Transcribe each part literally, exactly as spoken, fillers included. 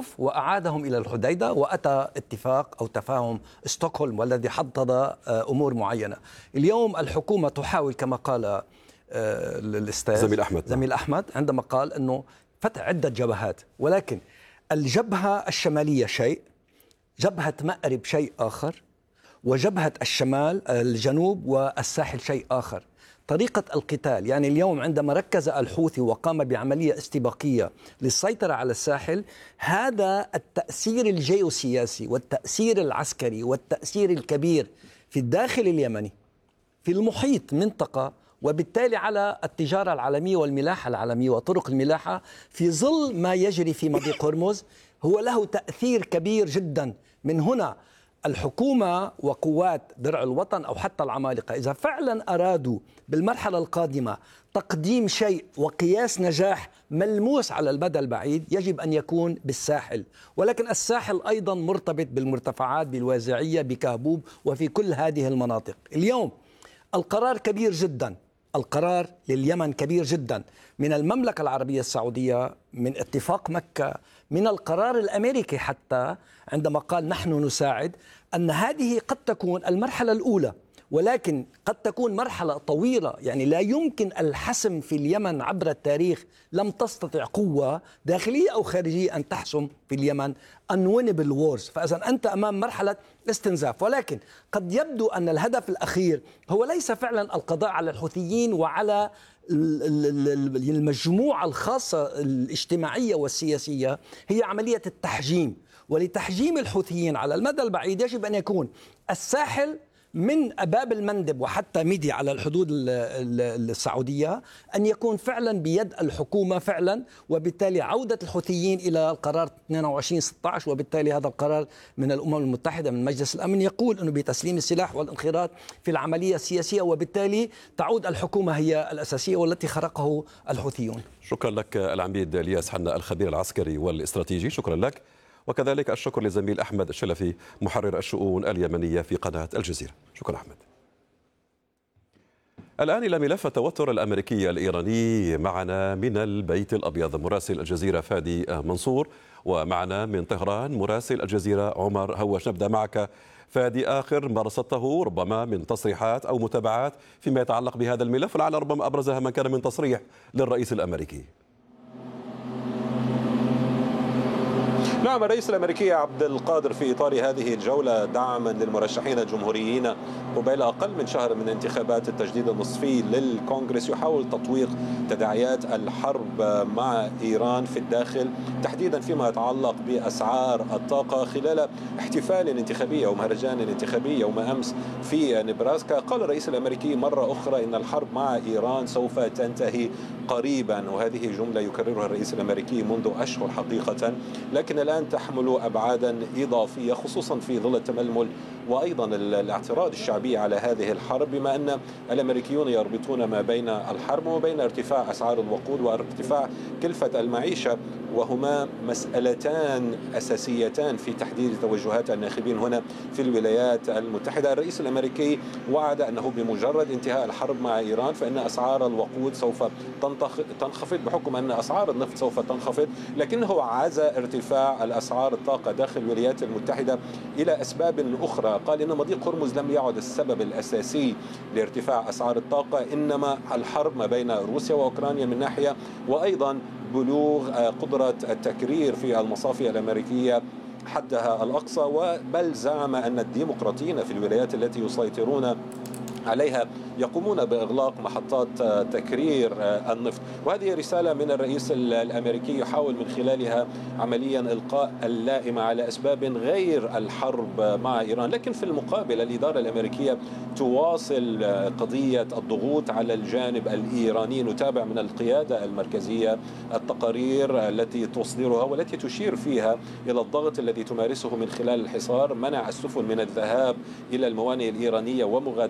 الحلف وأعادهم إلى الحديدة، وأتى اتفاق أو تفاهم ستوكهولم والذي حدد أمور معينة. اليوم الحكومة تحاول كما قال الأستاذ زميل أحمد زميل أحمد عندما قال أنه فتح عدة جبهات، ولكن الجبهة الشمالية شيء، جبهة مأرب شيء آخر، وجبهة الشمال الجنوب والساحل شيء آخر. طريقة القتال يعني اليوم عندما ركز الحوثي وقام بعملية استباقية للسيطرة على الساحل، هذا التأثير الجيوسياسي والتأثير العسكري والتأثير الكبير في الداخل اليمني في المحيط منطقة، وبالتالي على التجارة العالمية والملاحة العالمية وطرق الملاحة في ظل ما يجري في مضيق هرمز، هو له تأثير كبير جدا. من هنا الحكومة وقوات درع الوطن أو حتى العمالقة إذا فعلا أرادوا بالمرحلة القادمة تقديم شيء وقياس نجاح ملموس على المدى البعيد، يجب أن يكون بالساحل، ولكن الساحل أيضا مرتبط بالمرتفعات، بالوازعية، بكهبوب، وفي كل هذه المناطق. اليوم القرار كبير جدا، القرار لليمن كبير جدا، من المملكة العربية السعودية، من اتفاق مكة، من القرار الأمريكي حتى عندما قال نحن نساعد، أن هذه قد تكون المرحلة الأولى، ولكن قد تكون مرحلة طويلة. يعني لا يمكن الحسم في اليمن عبر التاريخ، لم تستطع قوة داخلية أو خارجية أن تحسم في اليمن unwinnable wars. فإذا أنت أمام مرحلة استنزاف، ولكن قد يبدو أن الهدف الأخير هو ليس فعلا القضاء على الحوثيين وعلى المجموعة الخاصة الاجتماعية والسياسية، هي عملية التحجيم. ولتحجيم الحوثيين على المدى البعيد يجب أن يكون الساحل من باب المندب وحتى ميدي على الحدود السعودية أن يكون فعلا بيد الحكومة فعلا، وبالتالي عودة الحوثيين إلى القرار اثنين وعشرين ستة عشر، وبالتالي هذا القرار من الأمم المتحدة من مجلس الأمن يقول أنه بتسليم السلاح والانخراط في العملية السياسية، وبالتالي تعود الحكومة هي الأساسية والتي خرقه الحوثيون. شكرا لك العميد الياس حنا الخبير العسكري والاستراتيجي، شكرا لك، وكذلك الشكر لزميل أحمد الشلفي محرر الشؤون اليمنية في قناة الجزيرة. شكرا أحمد. الآن إلى ملف التوتر الأمريكي الإيراني. معنا من البيت الأبيض مراسل الجزيرة فادي منصور، ومعنا من طهران مراسل الجزيرة عمر هوش. نبدأ معك فادي، آخر ما رصدته ربما من تصريحات أو متابعات فيما يتعلق بهذا الملف، لعل ربما أبرزها من كان من تصريح للرئيس الأمريكي. نعم، الرئيس الأمريكي عبد القادر في إطار هذه الجولة دعما للمرشحين الجمهوريين قبيل أقل من شهر من انتخابات التجديد النصفي للكونغرس يحاول تطويق تداعيات الحرب مع إيران في الداخل، تحديدا فيما يتعلق بأسعار الطاقة، خلال احتفال انتخابي أو مهرجان انتخابي يوم أمس في نبراسكا. قال الرئيس الأمريكي مرة أخرى إن الحرب مع إيران سوف تنتهي قريبا، وهذه جملة يكررها الرئيس الأمريكي منذ أشهر حقيقة، لكن الآن تحمل أبعادا إضافية خصوصا في ظل التململ وأيضا الاعتراض الشعبي على هذه الحرب، بما أن الأمريكيون يربطون ما بين الحرب وبين ارتفاع أسعار الوقود وارتفاع كلفة المعيشة، وهما مسألتان أساسيتان في تحديد توجهات الناخبين هنا في الولايات المتحدة. الرئيس الأمريكي وعد أنه بمجرد انتهاء الحرب مع إيران فإن أسعار الوقود سوف تنخفض بحكم أن أسعار النفط سوف تنخفض، لكنه عزى ارتفاع الأسعار الطاقة داخل الولايات المتحدة إلى أسباب أخرى. قال إن مضيق هرمز لم يعد السبب الأساسي لارتفاع أسعار الطاقة، إنما الحرب ما بين روسيا وأوكرانيا من ناحية، وأيضا بلوغ قدرة التكرير في المصافي الأمريكية حدها الأقصى. بل زعم أن الديمقراطيين في الولايات التي يسيطرون عليها يقومون بإغلاق محطات تكرير النفط. وهذه رسالة من الرئيس الأمريكي يحاول من خلالها عمليا إلقاء اللائمة على أسباب غير الحرب مع إيران. لكن في المقابل الإدارة الأمريكية تواصل قضية الضغوط على الجانب الإيراني. نتابع من القيادة المركزية التقارير التي تصدرها والتي تشير فيها إلى الضغط الذي تمارسه من خلال الحصار، منع السفن من الذهاب إلى الموانئ الإيرانية ومغادرتها،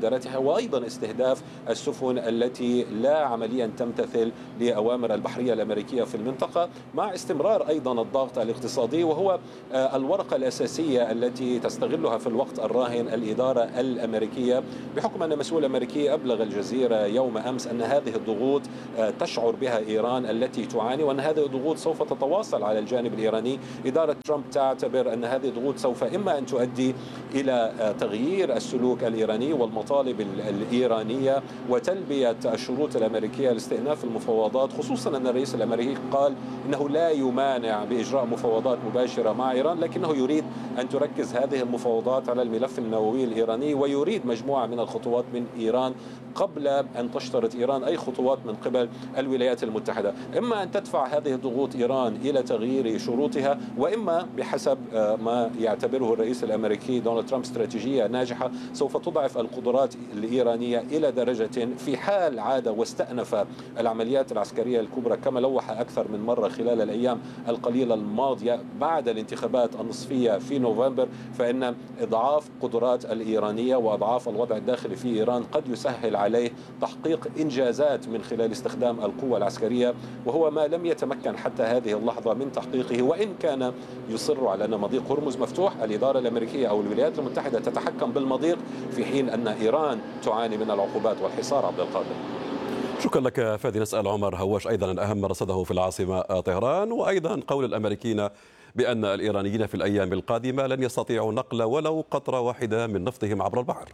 وأيضا استهداف السفن التي لا عمليا تمتثل لأوامر البحرية الأمريكية في المنطقة، مع استمرار أيضا الضغط الاقتصادي، وهو الورقة الأساسية التي تستغلها في الوقت الراهن الإدارة الأمريكية، بحكم أن مسؤول أمريكي أبلغ الجزيرة يوم أمس أن هذه الضغوط تشعر بها إيران التي تعاني، وأن هذه الضغوط سوف تتواصل على الجانب الإيراني. إدارة ترامب تعتبر أن هذه الضغوط سوف إما أن تؤدي إلى تغيير السلوك الإيراني والمطالب الإيرانية وتلبية الشروط الأمريكية لاستئناف المفاوضات، خصوصا أن الرئيس الأمريكي قال إنه لا يمانع بإجراء مفاوضات مباشرة مع إيران، لكنه يريد أن تركز هذه المفاوضات على الملف النووي الإيراني، ويريد مجموعة من الخطوات من إيران قبل أن تشترط إيران أي خطوات من قبل الولايات المتحدة. إما أن تدفع هذه الضغوط إيران إلى تغيير شروطها، وإما بحسب ما يعتبره الرئيس الأمريكي دونالد ترامب استراتيجية ناجحة سوف تضعف القدرات الإيرانية إلى درجة في حال عاد واستأنف العمليات العسكرية الكبرى كما لوح أكثر من مرة خلال الأيام القليلة الماضية بعد الانتخابات النصفية في نوفمبر، فإن إضعاف قدرات الإيرانية وأضعاف الوضع الداخلي في إيران قد يسهل عليه تحقيق إنجازات من خلال استخدام القوة العسكرية، وهو ما لم يتمكن حتى هذه اللحظة من تحقيقه. وإن كان يصر على أن مضيق هرمز مفتوح، الإدارة الأمريكية أو الولايات المتحدة تتحكم بالمضيق، في حين أن إيران تعاني من العقوبات والحصار. عبد القادر، شكرا لك فادي. نسأل عمر هواش أيضا عن أهم رصده في العاصمة طهران، وأيضا قول الأمريكيين بأن الإيرانيين في الأيام القادمة لن يستطيعوا نقل ولو قطرة واحدة من نفطهم عبر البحر.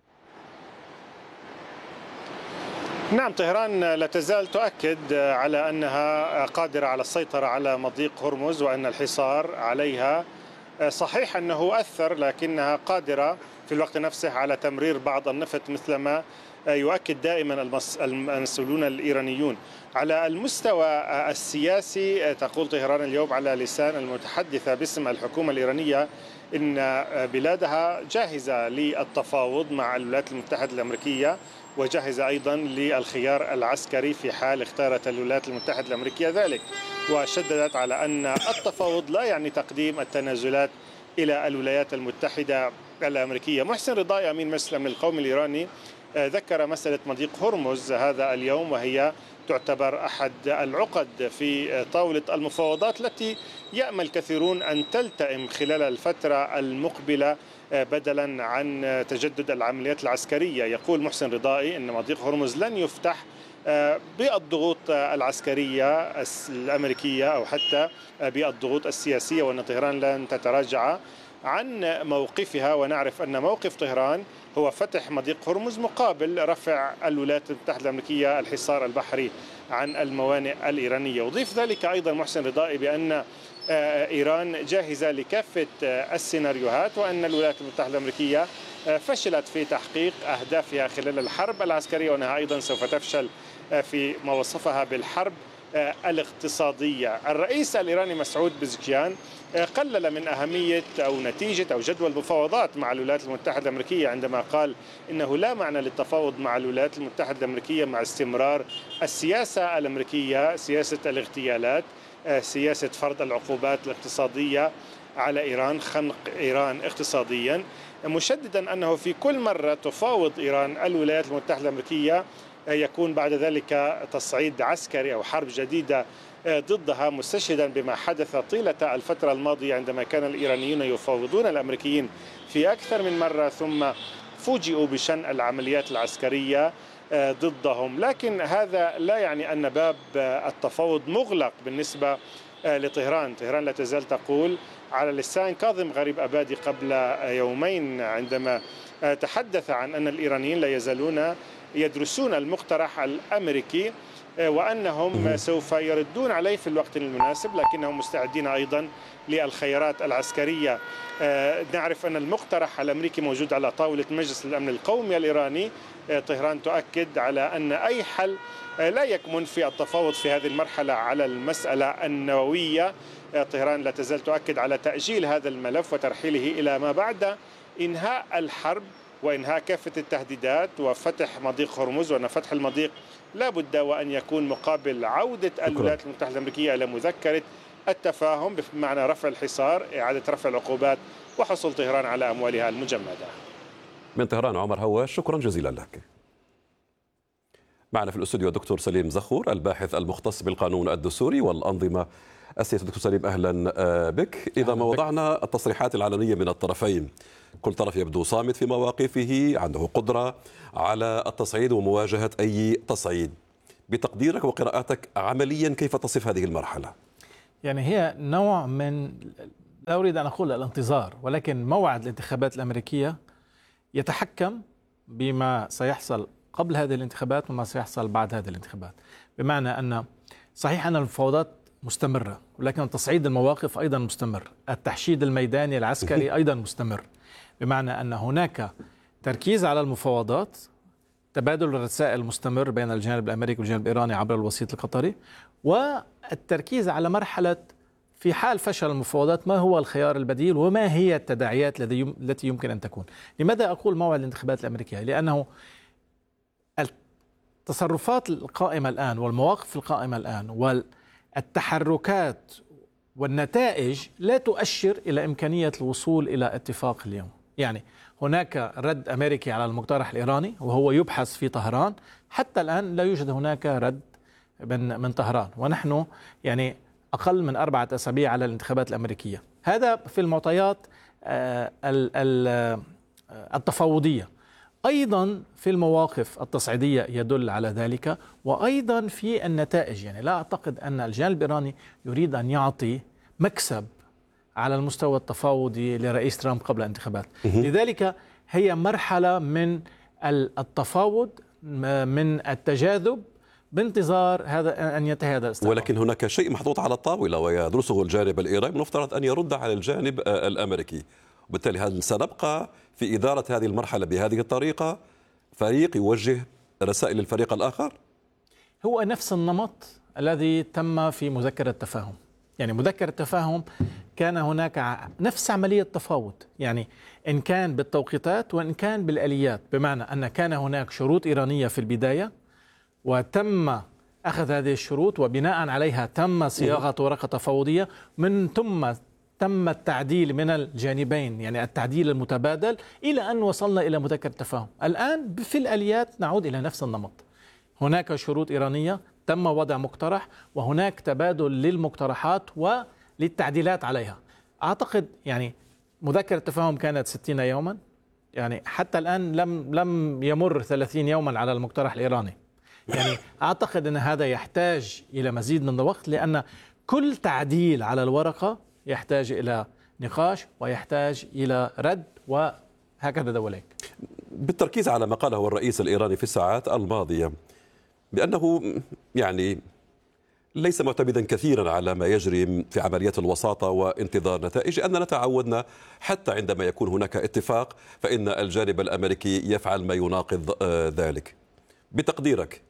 نعم، طهران لا تزال تؤكد على أنها قادرة على السيطرة على مضيق هرمز وأن الحصار عليها صحيح أنه أثر، لكنها قادرة في الوقت نفسه على تمرير بعض النفط مثلما يؤكد دائما المسؤولون الإيرانيون. على المستوى السياسي تقول طهران اليوم على لسان المتحدثة باسم الحكومة الإيرانية إن بلادها جاهزة للتفاوض مع الولايات المتحدة الأمريكية، وجاهزة أيضا للخيار العسكري في حال اختارت الولايات المتحدة الأمريكية ذلك، وشددت على أن التفاوض لا يعني تقديم التنازلات إلى الولايات المتحدة الأمريكية. محسن رضاي أمين مجلس الأمن القومي الإيراني ذكر مسألة مضيق هرمز هذا اليوم، وهي تعتبر أحد العقد في طاولة المفاوضات التي يأمل كثيرون أن تلتئم خلال الفترة المقبلة بدلا عن تجدد العمليات العسكرية. يقول محسن رضائي أن مضيق هرمز لن يفتح بالضغوط العسكرية الأمريكية أو حتى بالضغوط السياسية، وأن طهران لن تتراجع عن موقفها. ونعرف أن موقف طهران هو فتح مضيق هرمز مقابل رفع الولايات المتحدة الأمريكية الحصار البحري عن الموانئ الإيرانية. وضيف ذلك أيضا محسن رضائي بأن إيران جاهزة لكافة السيناريوهات، وأن الولايات المتحدة الأمريكية فشلت في تحقيق أهدافها خلال الحرب العسكرية، وأنها أيضا سوف تفشل في ما وصفها بالحرب الاقتصادية. الرئيس الإيراني مسعود بزكيان قلل من أهمية أو نتيجة أو جدوى المفاوضات مع الولايات المتحدة الأمريكية عندما قال إنه لا معنى للتفاوض مع الولايات المتحدة الأمريكية مع استمرار السياسة الأمريكية، سياسة الاغتيالات، سياسة فرض العقوبات الاقتصادية على إيران، خنق إيران اقتصاديا، مشددا أنه في كل مرة تفاوض إيران الولايات المتحدة الأمريكية يكون بعد ذلك تصعيد عسكري أو حرب جديدة ضدها، مستشهدا بما حدث طيلة الفترة الماضية عندما كان الإيرانيون يفاوضون الأمريكيين في أكثر من مرة ثم فوجئوا بشن العمليات العسكرية ضدهم. لكن هذا لا يعني أن باب التفاوض مغلق بالنسبة لطهران. طهران لا تزال تقول على لسان كاظم غريب أبادي قبل يومين عندما تحدث عن أن الإيرانيين لا يزالون يدرسون المقترح الأمريكي وأنهم سوف يردون عليه في الوقت المناسب، لكنهم مستعدين أيضا للخيارات العسكرية. نعرف أن المقترح الأمريكي موجود على طاولة مجلس الأمن القومي الإيراني. طهران تؤكد على أن أي حل لا يكمن في التفاوض في هذه المرحلة على المسألة النووية. طهران لا تزال تؤكد على تأجيل هذا الملف وترحيله إلى ما بعد إنهاء الحرب وإنهاء كافة التهديدات وفتح مضيق هرمز، وأن فتح المضيق لا بد وأن يكون مقابل عودة الولايات المتحدة الأمريكية إلى مذكرة التفاهم بمعنى رفع الحصار، إعادة رفع العقوبات، وحصول طهران على أموالها المجمدة. من طهران عمر هواش، شكرا جزيلا لك. معنا في الاستوديو الدكتور سليم زخور، الباحث المختص بالقانون الدستوري والأنظمة السياسية. دكتور سليم أهلا بك. إذا ما وضعنا التصريحات العلنية من الطرفين، كل طرف يبدو صامت في مواقفه، عنده قدرة على التصعيد ومواجهة أي تصعيد. بتقديرك وقراءاتك عمليا كيف تصف هذه المرحلة؟ يعني هي نوع من، لا أريد أن أقول الانتظار، ولكن موعد الانتخابات الأمريكية يتحكم بما سيحصل قبل هذه الانتخابات وما سيحصل بعد هذه الانتخابات. بمعنى أن صحيح أن المفاوضات مستمرة، ولكن تصعيد المواقف أيضا مستمر، التحشيد الميداني العسكري أيضا مستمر، بمعنى أن هناك تركيز على المفاوضات، تبادل الرسائل مستمر بين الجانب الأمريكي والجانب الإيراني عبر الوسيط القطري، والتركيز على مرحلة في حال فشل المفاوضات ما هو الخيار البديل وما هي التداعيات التي يمكن أن تكون. لماذا أقول موعد الانتخابات الأمريكية؟ لأنه التصرفات القائمة الآن والمواقف القائمة الآن والتحركات والنتائج لا تؤشر إلى إمكانية الوصول إلى اتفاق اليوم. يعني هناك رد أمريكي على المقترح الإيراني وهو يبحث في طهران، حتى الآن لا يوجد هناك رد من من طهران، ونحن يعني أقل من أربعة أسابيع على الانتخابات الأمريكية. هذا في المعطيات التفاوضية. أيضا في المواقف التصعيدية يدل على ذلك، وأيضا في النتائج. يعني لا أعتقد أن الجانب الإيراني يريد أن يعطي مكسب على المستوى التفاوضي لرئيس ترامب قبل الانتخابات. لذلك هي مرحلة من التفاوض، من التجاذب، بانتظار هذا أن ينتهي هذا الاستقرار. ولكن هناك شيء محطوط على الطاولة ويدرسه الجانب الإيراني، المفترض أن يرد على الجانب الأمريكي. وبالتالي هل سنبقى في إدارة هذه المرحلة بهذه الطريقة، فريق يوجه رسائل للفريق الآخر؟ هو نفس النمط الذي تم في مذكرة التفاهم. يعني مذكرة التفاهم كان هناك نفس عملية تفاوض، يعني إن كان بالتوقيتات وإن كان بالآليات، بمعنى أن كان هناك شروط إيرانية في البداية وتم أخذ هذه الشروط وبناء عليها تم صياغة ورقة تفاوضية، من ثم تم التعديل من الجانبين، يعني التعديل المتبادل، إلى أن وصلنا إلى مذكرة التفاهم. الآن في الآليات نعود إلى نفس النمط، هناك شروط إيرانية، تم وضع مقترح، وهناك تبادل للمقترحات وللتعديلات عليها. أعتقد يعني مذكرة التفاهم كانت ستين يوما، يعني حتى الآن لم لم يمر ثلاثين يوما على المقترح الإيراني. يعني أعتقد أن هذا يحتاج إلى مزيد من الوقت، لأن كل تعديل على الورقة يحتاج إلى نقاش ويحتاج إلى رد، وهكذا دواليك. بالتركيز على ما قاله الرئيس الإيراني في الساعات الماضية بأنه يعني ليس معتمدا كثيرا على ما يجري في عمليات الوساطة وانتظار نتائج، أننا تعودنا حتى عندما يكون هناك اتفاق فإن الجانب الأمريكي يفعل ما يناقض ذلك. بتقديرك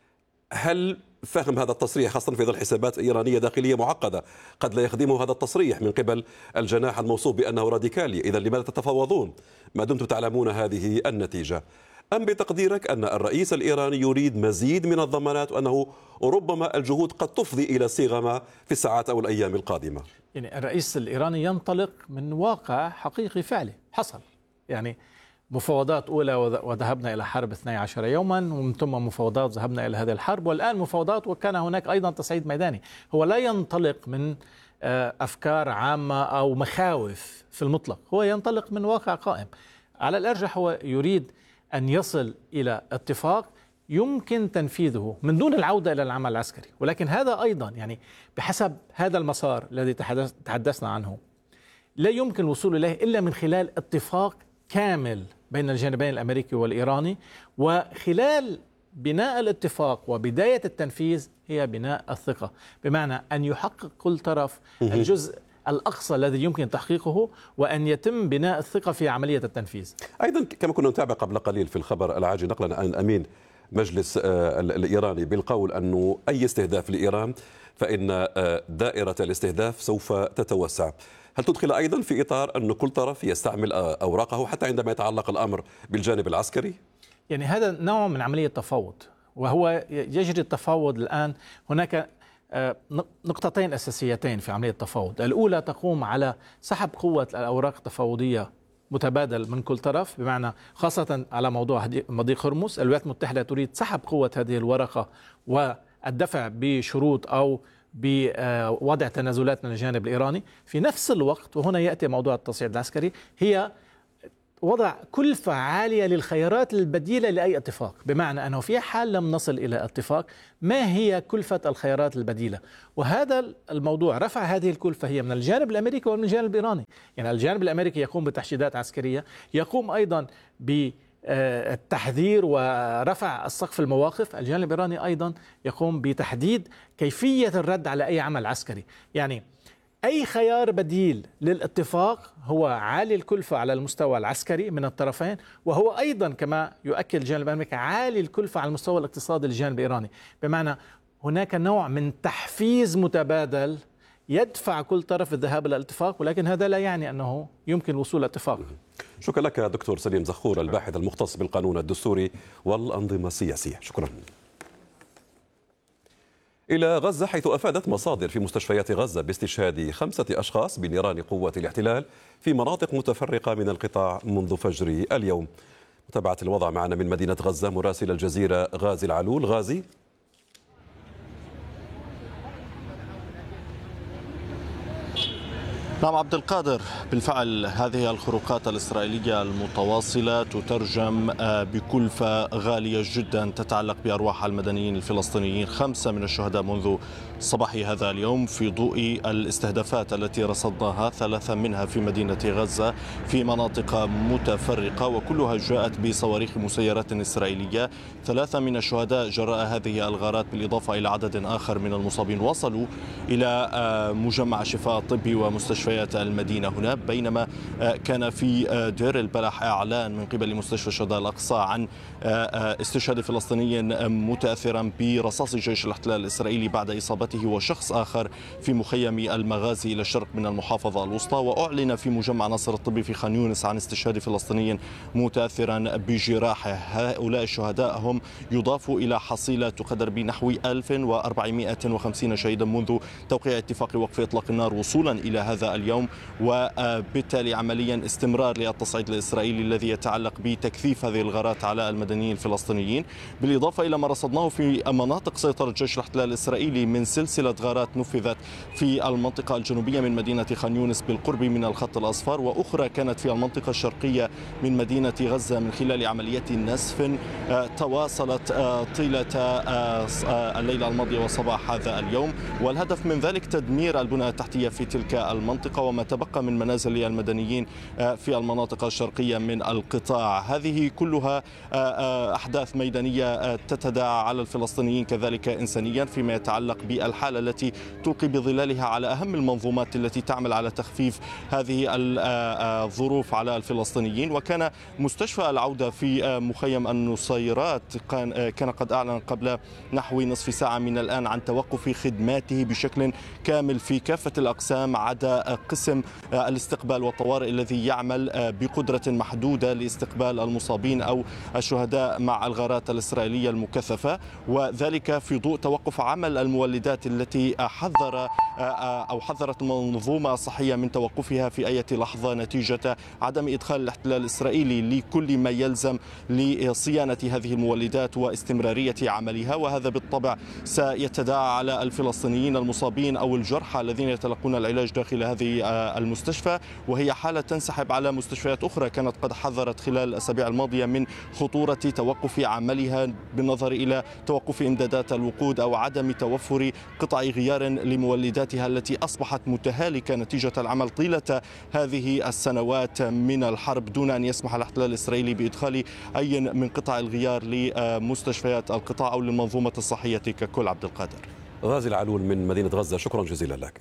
هل فهم هذا التصريح، خاصة في ظل حسابات إيرانية داخلية معقدة، قد لا يخدمه هذا التصريح من قبل الجناح الموصوف بأنه راديكالي، إذا لماذا تتفاوضون ما دمتم تعلمون هذه النتيجة؟ أم بتقديرك أن الرئيس الإيراني يريد مزيد من الضمانات، وأنه ربما الجهود قد تفضي إلى صيغة ما في الساعات أو الأيام القادمة؟ يعني الرئيس الإيراني ينطلق من واقع حقيقي فعلي حصل، يعني مفاوضات أولى وذهبنا إلى حرب اثني عشر يوما، ومن ثم مفاوضات ذهبنا إلى هذه الحرب، والآن مفاوضات وكان هناك أيضا تصعيد ميداني. هو لا ينطلق من أفكار عامة أو مخاوف في المطلق، هو ينطلق من واقع قائم. على الأرجح هو يريد أن يصل إلى اتفاق يمكن تنفيذه من دون العودة إلى العمل العسكري، ولكن هذا أيضا يعني بحسب هذا المسار الذي تحدثنا عنه لا يمكن الوصول إليه إلا من خلال اتفاق كامل بين الجانبين الأمريكي والإيراني، وخلال بناء الاتفاق وبداية التنفيذ هي بناء الثقة، بمعنى أن يحقق كل طرف الجزء الأقصى الذي يمكن تحقيقه، وأن يتم بناء الثقة في عملية التنفيذ. أيضا كما كنا نتابع قبل قليل في الخبر العاجل نقلا عن أمين مجلس الإيراني بالقول أنه أي استهداف لإيران فإن دائرة الاستهداف سوف تتوسع. هل تدخل أيضا في إطار أن كل طرف يستعمل أوراقه حتى عندما يتعلق الأمر بالجانب العسكري؟ يعني هذا نوع من عملية تفاوض، وهو يجري التفاوض الآن. هناك نقطتين أساسيتين في عملية التفاوض. الأولى تقوم على سحب قوة الأوراق التفاوضية متبادل من كل طرف، بمعنى خاصة على موضوع مضيق هرمز. الولايات المتحدة تريد سحب قوة هذه الورقة والدفع بشروط أو بوضع تنازلات من الجانب الإيراني. في نفس الوقت، وهنا يأتي موضوع التصعيد العسكري، هي وضع كلفة عالية للخيارات البديلة لأي اتفاق، بمعنى أنه في حال لم نصل إلى اتفاق ما هي كلفة الخيارات البديلة. وهذا الموضوع رفع هذه الكلفة هي من الجانب الأمريكي ومن الجانب الإيراني. يعني الجانب الأمريكي يقوم بتحشيدات عسكرية، يقوم أيضا بالتحذير ورفع السقف المواقف. الجانب الإيراني أيضا يقوم بتحديد كيفية الرد على أي عمل عسكري. يعني أي خيار بديل للاتفاق هو عالي الكلفة على المستوى العسكري من الطرفين، وهو أيضا كما يؤكد الجانب الأمريكي عالي الكلفة على المستوى الاقتصادي للجانب الإيراني، بمعنى هناك نوع من تحفيز متبادل يدفع كل طرف الذهاب إلى الاتفاق، ولكن هذا لا يعني أنه يمكن الوصول إلى اتفاق. شكرا لك دكتور سليم زخور، الباحث المختص بالقانون الدستوري والأنظمة السياسية. شكرا. إلى غزة، حيث أفادت مصادر في مستشفيات غزة باستشهاد خمسة أشخاص بنيران قوات الاحتلال في مناطق متفرقة من القطاع منذ فجر اليوم. متابعة الوضع معنا من مدينة غزة مراسل الجزيرة غازي العلول. غازي. نعم عبد القادر، بالفعل هذه الخروقات الإسرائيلية المتواصلة تترجم بكلفة غالية جدا تتعلق بأرواح المدنيين الفلسطينيين. خمسة من الشهداء منذ صباح هذا اليوم في ضوء الاستهدافات التي رصدناها، ثلاثة منها في مدينة غزة في مناطق متفرقة، وكلها جاءت بصواريخ مسيرات إسرائيلية. ثلاثة من الشهداء جراء هذه الغارات، بالإضافة إلى عدد آخر من المصابين، وصلوا إلى مجمع شفاء الطبي ومستشفيات المدينة هنا، بينما كان في دير البلح إعلان من قبل مستشفى الشهداء الأقصى عن استشهاد فلسطيني متأثرا برصاص جيش الاحتلال الإسرائيلي بعد إصابته وشخص آخر في مخيم المغازي إلى الشرق من المحافظة الوسطى. وأعلن في مجمع ناصر الطبي في خان يونس عن استشهاد فلسطيني متأثرا بجراحه. هؤلاء الشهداء هم يضافوا إلى حصيلة تقدر بنحو ألف وأربعمائة وخمسين شهيدا منذ توقيع اتفاق وقف إطلاق النار وصولا إلى هذا اليوم، وبالتالي عمليا استمرار للتصعيد الإسرائيلي الذي يتعلق بتكثيف هذه الغارات على المدنيين الفلسطينيين، بالإضافة إلى ما رصدناه في مناطق سيطرة جيش الاحتلال الإسرائيلي من سلسلة غارات نفذت في المنطقة الجنوبية من مدينة خان يونس بالقرب من الخط الأصفر، وأخرى كانت في المنطقة الشرقية من مدينة غزة من خلال عمليات نسف تواصلت طيلة الليلة الماضية وصباح هذا اليوم. والهدف من ذلك تدمير البنى التحتية في تلك المنطقة وما تبقى من منازل المدنيين في المناطق الشرقية من القطاع. هذه كلها أحداث ميدانية تتداعى على الفلسطينيين كذلك إنسانيا، فيما يتعلق بالحالة التي تلقي بظلالها على أهم المنظومات التي تعمل على تخفيف هذه الظروف على الفلسطينيين. وكان مستشفى العودة في مخيم النصيرات كان قد أعلن قبل نحو نصف ساعة من الآن عن توقف خدماته بشكل كامل في كافة الأقسام عدا قسم الاستقبال والطوارئ الذي يعمل بقدرة محدودة لاستقبال المصابين أو الشهداء مع الغارات الإسرائيلية المكثفة، وذلك في ضوء توقف عمل المولدات التي حذر أو حذرت المنظومة الصحية من توقفها في أي لحظة نتيجة عدم إدخال الاحتلال الإسرائيلي لكل ما يلزم لصيانة هذه المولدات واستمرارية عملها. وهذا بالطبع سيتداعى على الفلسطينيين المصابين أو الجرحى الذين يتلقون العلاج داخل هذه المستشفى، وهي حالة تنسحب على مستشفيات أخرى كانت قد حذرت خلال الأسابيع الماضية من خطورة توقف عملها بالنظر إلى توقف إمدادات الوقود أو عدم توفر قطع غيار لمولداتها التي أصبحت متهالكة نتيجة العمل طيلة هذه السنوات من الحرب، دون أن يسمح الاحتلال الإسرائيلي بإدخال أي من قطع الغيار لمستشفيات القطاع أو للمنظومة الصحية ككل. عبد القادر. غازي العلول من مدينة غزة، شكرا جزيلا لك.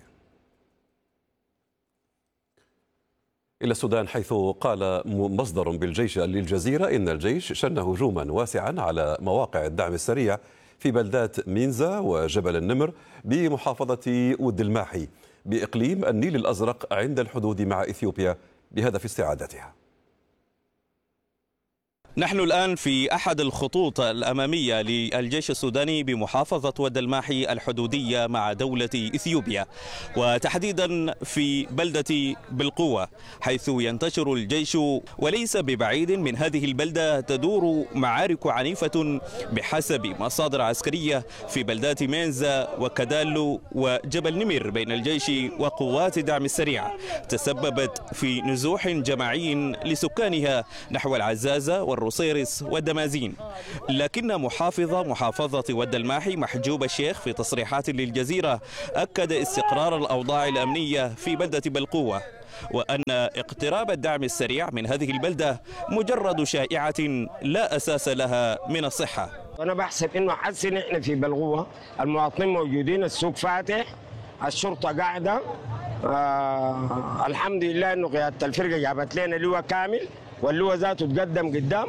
إلى السودان، حيث قال مصدر بالجيش للجزيرة إن الجيش شن هجوما واسعا على مواقع الدعم السريع في بلدات مينزا وجبل النمر بمحافظة ود الماحي بإقليم النيل الأزرق عند الحدود مع إثيوبيا بهدف استعادتها. نحن الآن في أحد الخطوط الأمامية للجيش السوداني بمحافظة ود الماحي الحدودية مع دولة إثيوبيا، وتحديدا في بلدة بالقوة، حيث ينتشر الجيش. وليس ببعيد من هذه البلدة تدور معارك عنيفة بحسب مصادر عسكرية في بلدات مينزا وكدالو وجبل نمر بين الجيش وقوات الدعم السريع، تسببت في نزوح جماعي لسكانها نحو العزازة والروسيرس والدمازين. لكن محافظ محافظة ود الماحي محجوب الشيخ في تصريحات للجزيرة أكد استقرار الأوضاع الأمنية في بلدة بالقوة، وأن اقتراب الدعم السريع من هذه البلدة مجرد شائعة لا أساس لها من الصحة. أنا بحسب إنه حسن إحنا في بالقوة المواطنين موجودين، السوق فاتح، الشرطة قاعدة، آه الحمد لله إنه قيادة الفرقة جابت لنا لواء كامل، واللواء ذاته تقدم قدام،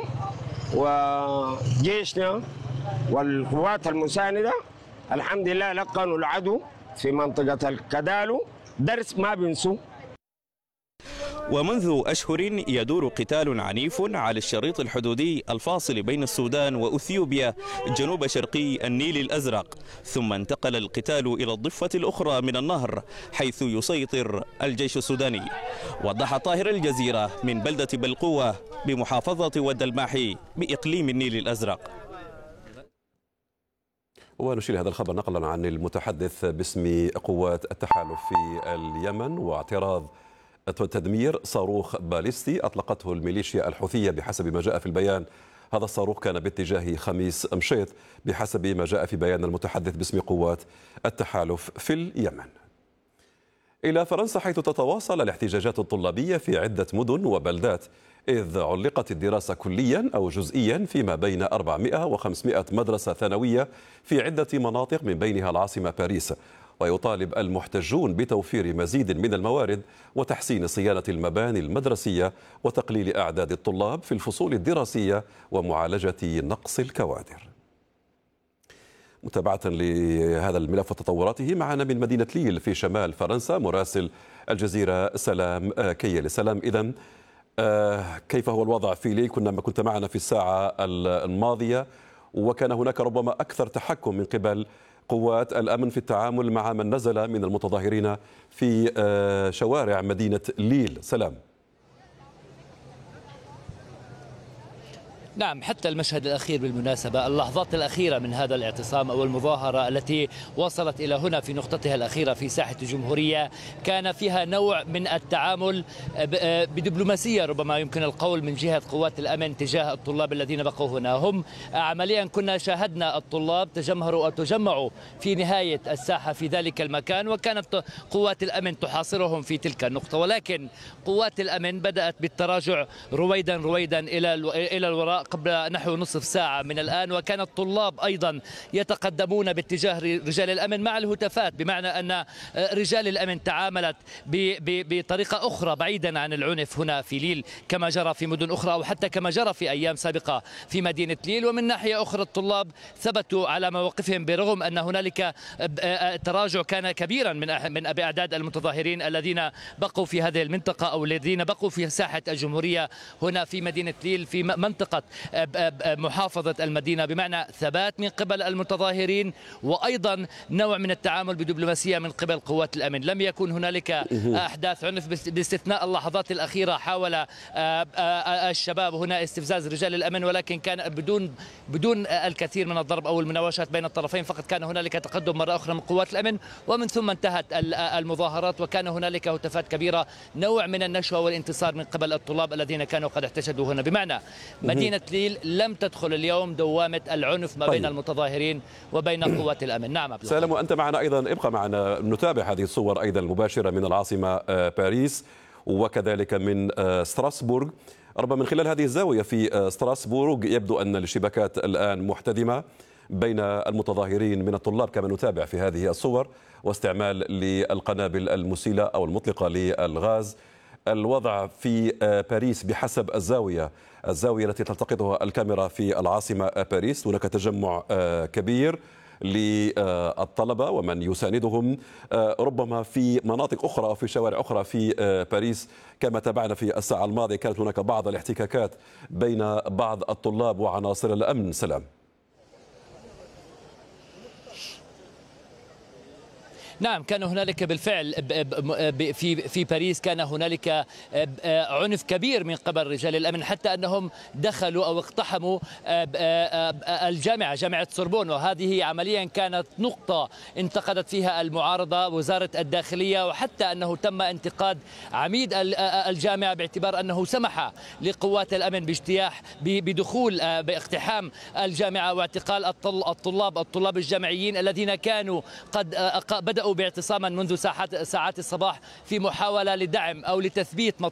وجيشنا والقوات المساندة الحمد لله لقنوا العدو في منطقة الكدالو درس ما بنسوه. ومنذ أشهر يدور قتال عنيف على الشريط الحدودي الفاصل بين السودان وأثيوبيا جنوب شرقي النيل الأزرق، ثم انتقل القتال إلى الضفة الأخرى من النهر حيث يسيطر الجيش السوداني. وضح طاهر الجزيرة من بلدة بالقوة بمحافظة ود الماحي بإقليم النيل الأزرق. ونشير هذا الخبر نقلا عن المتحدث باسم قوات التحالف في اليمن واعتراض تدمير صاروخ باليستي أطلقته الميليشيا الحوثية بحسب ما جاء في البيان. هذا الصاروخ كان باتجاه خميس مشيط بحسب ما جاء في بيان المتحدث باسم قوات التحالف في اليمن. إلى فرنسا حيث تتواصل الاحتجاجات الطلابية في عدة مدن وبلدات، إذ علقت الدراسة كليا أو جزئيا فيما بين أربعمائة وخمسمائة مدرسة ثانوية في عدة مناطق من بينها العاصمة باريس. ويطالب المحتجون بتوفير مزيد من الموارد وتحسين صيانة المباني المدرسية وتقليل أعداد الطلاب في الفصول الدراسية ومعالجة نقص الكوادر. متابعة لهذا الملف وتطوراته معنا من مدينة ليل في شمال فرنسا مراسل الجزيرة سلام كيل. سلام، إذن كيف هو الوضع في ليل؟ كنا ما كنت معنا في الساعة الماضية وكان هناك ربما أكثر تحكم من قبل قوات الأمن في التعامل مع من نزل من المتظاهرين في شوارع مدينة ليل. سلام. نعم، حتى المشهد الأخير بالمناسبة، اللحظات الأخيرة من هذا الاعتصام أو المظاهرة التي وصلت إلى هنا في نقطتها الأخيرة في ساحة الجمهورية كان فيها نوع من التعامل بدبلوماسية ربما يمكن القول من جهة قوات الأمن تجاه الطلاب الذين بقوا هنا. هم عمليا كنا شاهدنا الطلاب تجمهروا أو تجمعوا في نهاية الساحة في ذلك المكان، وكانت قوات الأمن تحاصرهم في تلك النقطة، ولكن قوات الأمن بدأت بالتراجع رويدا رويدا إلى إلى الوراء قبل نحو نصف ساعة من الآن، وكان الطلاب أيضا يتقدمون باتجاه رجال الأمن مع الهتافات، بمعنى أن رجال الأمن تعاملت بطريقة أخرى بعيدا عن العنف هنا في ليل كما جرى في مدن أخرى أو حتى كما جرى في أيام سابقة في مدينة ليل. ومن ناحية أخرى الطلاب ثبتوا على مواقفهم برغم أن هنالك تراجع كان كبيرا من من بأعداد المتظاهرين الذين بقوا في هذه المنطقة أو الذين بقوا في ساحة الجمهورية هنا في مدينة ليل في منطقة محافظة المدينة، بمعنى ثبات من قبل المتظاهرين وأيضا نوع من التعامل بدبلوماسية من قبل قوات الأمن. لم يكن هنالك أحداث عنف باستثناء اللحظات الأخيرة حاول الشباب هنا استفزاز رجال الأمن، ولكن كان بدون بدون الكثير من الضرب أو المناوشات بين الطرفين، فقط كان هنالك تقدم مرة أخرى من قوات الأمن ومن ثم انتهت المظاهرات وكان هنالك هتافات كبيرة، نوع من النشوة والانتصار من قبل الطلاب الذين كانوا قد احتشدوا هنا. بمعنى مدينة ليل لم تدخل اليوم دوامة العنف ما بين طيب. المتظاهرين وبين قوات الأمن. نعم سالم، وأنت معنا أيضا، ابقى معنا نتابع هذه الصور أيضا المباشرة من العاصمة باريس وكذلك من ستراسبورغ. ربما من خلال هذه الزاوية في ستراسبورغ يبدو أن الشبكات الآن محتدمة بين المتظاهرين من الطلاب كما نتابع في هذه الصور، واستعمال للقنابل المسيلة أو المطلقة للغاز. الوضع في باريس بحسب الزاوية الزاوية التي تلتقطها الكاميرا في العاصمة باريس هناك تجمع كبير للطلبة ومن يساندهم ربما في مناطق أخرى أو في شوارع أخرى في باريس. كما تابعنا في الساعة الماضية كانت هناك بعض الاحتكاكات بين بعض الطلاب وعناصر الأمن. سلام. نعم، كان هنالك بالفعل في في باريس كان هنالك عنف كبير من قبل رجال الامن، حتى انهم دخلوا او اقتحموا الجامعه جامعه سوربون، وهذه عمليا كانت نقطه انتقدت فيها المعارضه وزاره الداخليه، وحتى انه تم انتقاد عميد الجامعه باعتبار انه سمح لقوات الامن باجتياح بدخول باقتحام الجامعه واعتقال الطلاب الطلاب الجامعيين الذين كانوا قد بدأوا باعتصاما منذ ساعات ساعات الصباح في محاولة لدعم أو لتثبيت